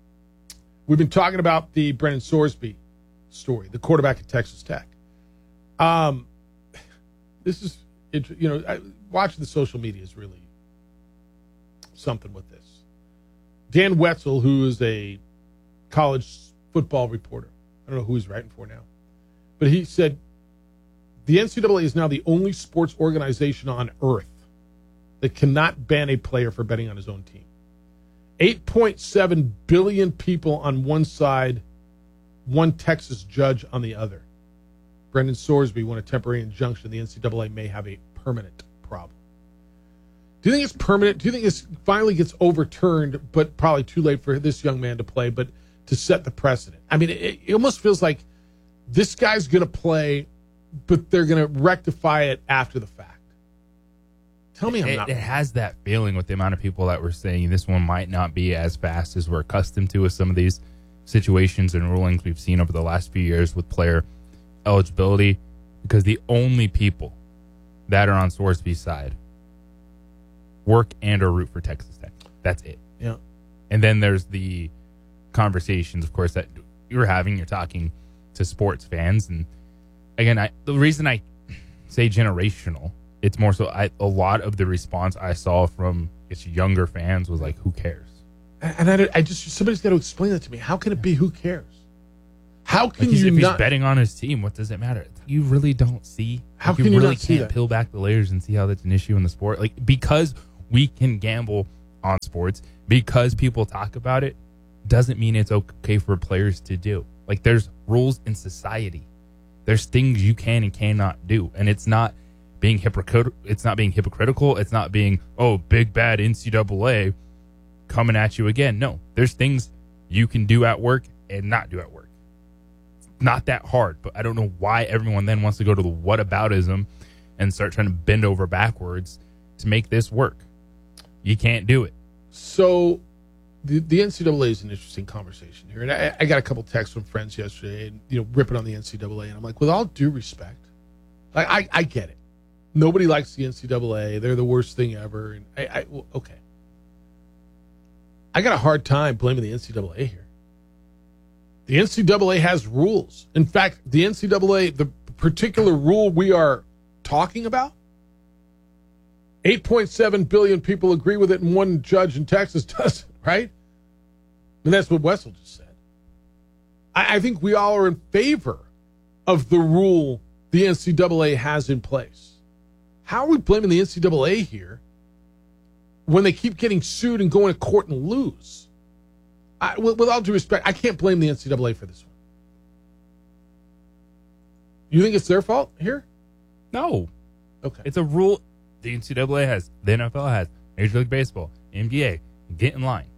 S12: We've been talking about the Brennan Sorsby story, the quarterback at Texas Tech. Um, this is, you know, I, watching the social media is really something with this. Dan Wetzel, who is a college football reporter, I don't know who he's writing for now, but he said the N C double A is now the only sports organization on earth that cannot ban a player for betting on his own team. eight point seven billion people on one side, one Texas judge on the other. Brendan Sorsby won a temporary injunction. The N C double A may have a permanent problem. Do you think it's permanent? Do you think it finally gets overturned, but probably too late for this young man to play, but to set the precedent? I mean, it, it almost feels like this guy's going to play, but they're going to rectify it after the fact. Tell me I'm
S14: it,
S12: not.
S14: It has that feeling with the amount of people that were saying this one might not be as fast as we're accustomed to with some of these situations and rulings we've seen over the last few years with player eligibility, because the only people that are on Sorsby's side work and or root for Texas Tech. That's it.
S12: Yeah.
S14: And then there's the conversations, of course, that you're having. You're talking to sports fans. And again, I, the reason I say generational It's more so I, a lot of the response I saw from its younger fans was like, who cares?
S12: And I, I just, somebody's got to explain that to me. How can it be who cares? How can
S14: like he's,
S12: you
S14: if
S12: not?
S14: He's betting on his team. What does it matter? You really don't see.
S12: How
S14: like,
S12: can
S14: you,
S12: you
S14: really
S12: not see
S14: can't
S12: that?
S14: peel back the layers and see how that's an issue in the sport? Like, because we can gamble on sports, because people talk about it, doesn't mean it's okay for players to do. Like, there's rules in society. There's things you can and cannot do, and it's not being hypocritical. It's not being hypocritical. It's not being, oh, big bad N C double A coming at you again. No, there's things you can do at work and not do at work. It's not that hard, but I don't know why everyone then wants to go to the whataboutism and start trying to bend over backwards to make this work. You can't do it.
S12: So the, the N C double A is an interesting conversation here. And I, I got a couple texts from friends yesterday and, you know, ripping on the N C double A. And I'm like, with all due respect, like, I, I get it. Nobody likes the N C double A. They're the worst thing ever. And I, I well, okay. I got a hard time blaming the N C double A here. The N C double A has rules. In fact, the N C double A, the particular rule we are talking about, eight point seven billion people agree with it, and one judge in Texas doesn't, right? And that's what Wessel just said. I, I think we all are in favor of the rule the N C double A has in place. How are we blaming the N C double A here when they keep getting sued and going to court and lose? I, with, with all due respect, I can't blame the N C double A for this one. You think it's their fault here?
S14: No.
S12: Okay.
S14: It's a rule the N C double A has, the N F L has, Major League Baseball, N B A. Get in line.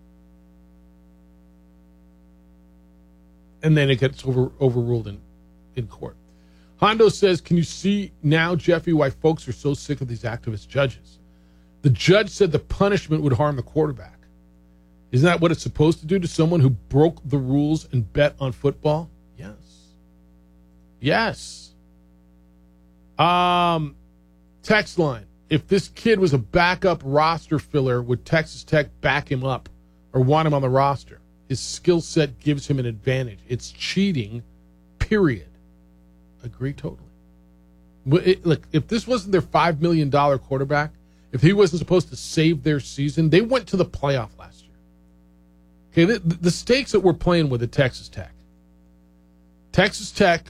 S12: And then it gets over, overruled in, in court. Hondo says, can you see now, Jeffy, why folks are so sick of these activist judges? The judge said the punishment would harm the quarterback. Isn't that what it's supposed to do to someone who broke the rules and bet on football? Yes. Yes. Um, text line. If this kid was a backup roster filler, would Texas Tech back him up or want him on the roster? His skill set gives him an advantage. It's cheating, period. Agree totally. It, look, if this wasn't their five million dollars quarterback, if he wasn't supposed to save their season, they went to the playoff last year. Okay, the, the stakes that we're playing with at Texas Tech. Texas Tech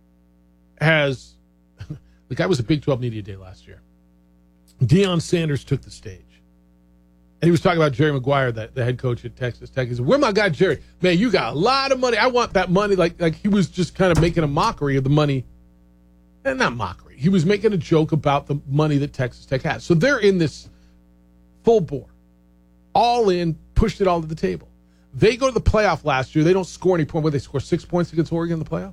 S12: has, the guy was a Big twelve Media Day last year. Deion Sanders took the stage. And he was talking about Jerry Maguire, the, the head coach at Texas Tech. He said, where my guy Jerry? Man, you got a lot of money. I want that money. Like, like he was just kind of making a mockery of the money. And not mockery. He was making a joke about the money that Texas Tech has. So they're in this full bore. All in, pushed it all to the table. They go to the playoff last year. They don't score any points. What, they score six points against Oregon in the playoff?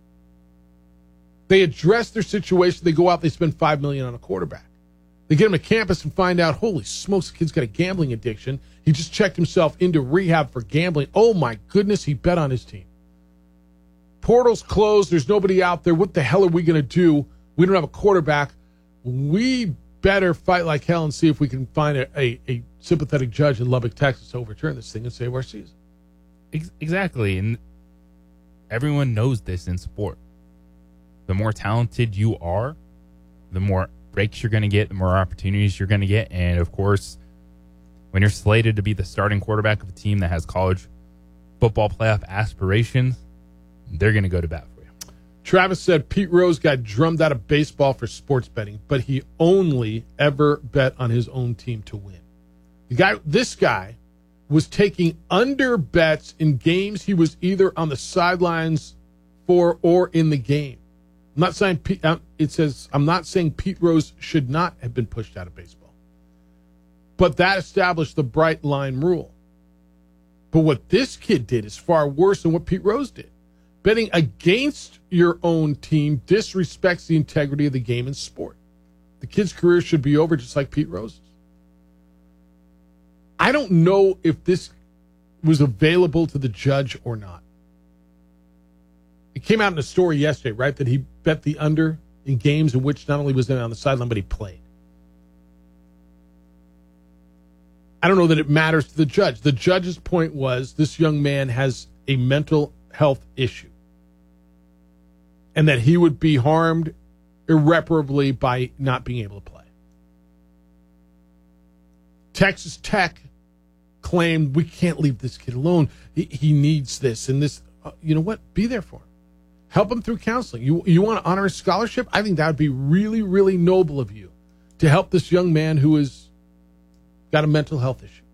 S12: They address their situation. They go out. They spend five million dollars on a quarterback. They get him to campus and find out, holy smokes, the kid's got a gambling addiction. He just checked himself into rehab for gambling. Oh, my goodness, he bet on his team. Portal's closed. There's nobody out there. What the hell are we going to do? We don't have a quarterback. We better fight like hell and see if we can find a, a, a sympathetic judge in Lubbock, Texas to overturn this thing and save our season.
S14: Exactly. And everyone knows this in sport. The more talented you are, the more breaks you're going to get, the more opportunities you're going to get. And, of course, when you're slated to be the starting quarterback of a team that has college football playoff aspirations, they're going to go to bat for you.
S12: Travis said Pete Rose got drummed out of baseball for sports betting, but he only ever bet on his own team to win. The guy, this guy was taking under bets in games he was either on the sidelines for or in the game. I'm not saying Pete, it says I'm not saying Pete Rose should not have been pushed out of baseball, but that established the bright line rule. But what this kid did is far worse than what Pete Rose did. Betting against your own team disrespects the integrity of the game and sport. The kid's career should be over just like Pete Rose's. I don't know if this was available to the judge or not. It came out in a story yesterday, right, that he bet the under in games in which not only was he on the sideline, but he played. I don't know that it matters to the judge. The judge's point was this young man has a mental health issue and that he would be harmed irreparably by not being able to play. Texas Tech claimed we can't leave this kid alone. He, he needs this and this. Uh, you know what? Be there for him. Help him through counseling. You you want to honor his scholarship? I think that would be really, really noble of you to help this young man who has got a mental health issue.